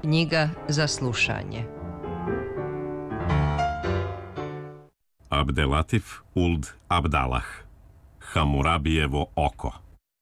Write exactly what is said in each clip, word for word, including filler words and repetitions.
Knjiga za slušanje. Abdelatif Uld Abdalah, Hamurabijevo oko.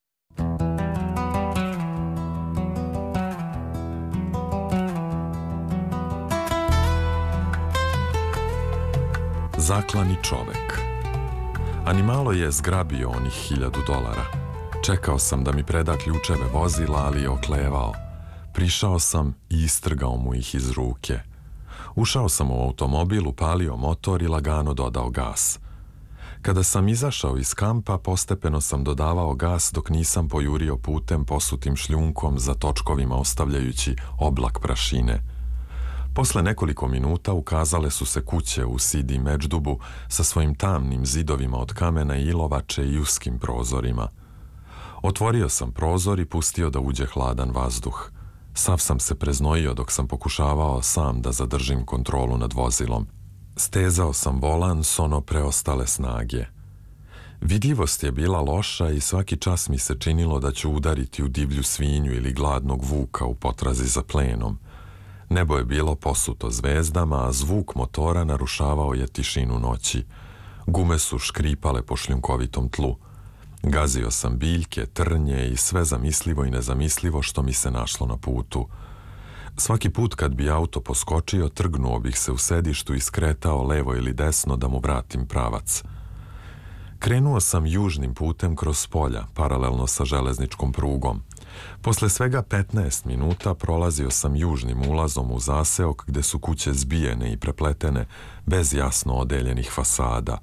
Zaklani čovek. Animalo je zgrabio onih hiljadu dolara. Čekao sam da mi preda ključeve vozila, ali je oklevao. Prišao sam i istrgao mu ih iz ruke. Ušao sam u automobil, upalio motor i lagano dodao gas. Kada sam izašao iz kampa, postepeno sam dodavao gas dok nisam pojurio putem posutim šljunkom za točkovima ostavljajući oblak prašine. Posle nekoliko minuta ukazale su se kuće u Sidi Međdubu sa svojim tamnim zidovima od kamena i ilovače i uskim prozorima. Otvorio sam prozor i pustio da uđe hladan vazduh. Sav sam se preznojio dok sam pokušavao sam da zadržim kontrolu nad vozilom. Stezao sam volan s ono preostale snage. Vidljivost je bila loša i svaki čas mi se činilo da ću udariti u divlju svinju ili gladnog vuka u potrazi za plenom. Nebo je bilo posuto zvezdama, a zvuk motora narušavao je tišinu noći. Gume su škripale po šljunkovitom tlu. Gazio sam biljke, trnje i sve zamislivo i nezamislivo što mi se našlo na putu. Svaki put kad bi auto poskočio, trgnuo bih se u sedištu i skretao levo ili desno da mu vratim pravac. Krenuo sam južnim putem kroz polja, paralelno sa železničkom prugom. Posle svega petnaest minuta prolazio sam južnim ulazom u zaseok gde su kuće zbijene i prepletene bez jasno odeljenih fasada.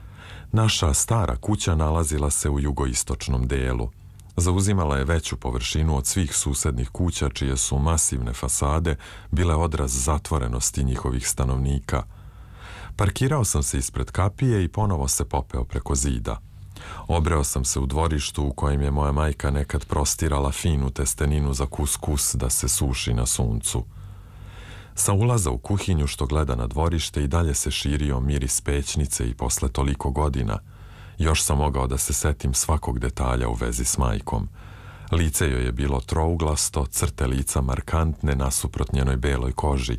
Naša stara kuća nalazila se u jugoistočnom delu. Zauzimala je veću površinu od svih susednih kuća čije su masivne fasade bile odraz zatvorenosti njihovih stanovnika. Parkirao sam se ispred kapije i ponovo se popeo preko zida. Obreo sam se u dvorištu u kojem je moja majka nekad prostirala finu testeninu za kuskus da se suši na suncu. Sa ulaza u kuhinju što gleda na dvorište i dalje se širio miris pećnice i posle toliko godina još sam mogao da se setim svakog detalja u vezi s majkom. Lice joj je bilo trouglasto, crte lica markantne nasuprot njenoj beloj koži.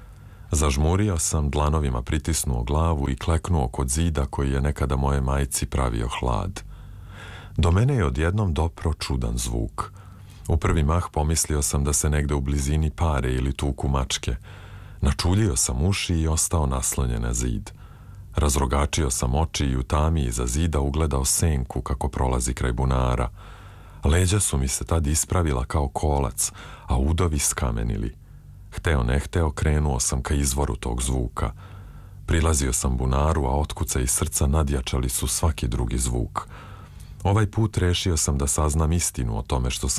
Zažmurio sam, dlanovima pritisnuo glavu i kleknuo kod zida koji je nekada moje majci pravio hlad. Do mene je odjednom dopro čudan zvuk. U prvi mah pomislio sam da se negde u blizini pare ili tuku mačke. Načuljio sam uši i ostao naslonjen na zid. Razrogačio sam oči i u tami iza zida ugledao senku kako prolazi kraj bunara. Leđa su mi se tad ispravila kao kolac, a udovi skamenili. Hteo ne hteo krenuo sam ka izvoru tog zvuka. Prilazio sam bunaru, a otkuca iz srca nadjačali su svaki drugi zvuk. Ovaj put rešio sam da saznam istinu o tome što sam